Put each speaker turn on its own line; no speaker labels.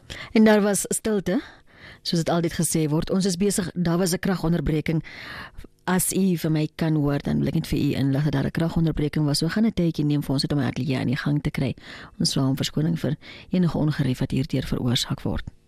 En daar was stilte, soos dit altyd gesê word. Ons is besig, daar was 'n kragonderbreking. As u vir my kan hoor, dan wil ek net vir u inlig dat daar 'n kragonderbreking was. So gaan 'n tydjie neem vir ons om ateljee aan die gang te kry. Ons vra om verskoning vir enige ongerief wat hierdeur veroorsaak word.